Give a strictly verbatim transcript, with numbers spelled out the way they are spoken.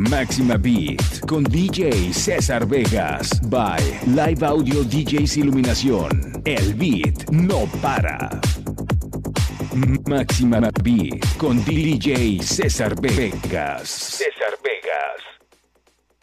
Máxima Beat con D J César Vegas by Live Audio D Js Iluminación. El beat no para. Máxima Beat con D J César Vegas. César Vegas.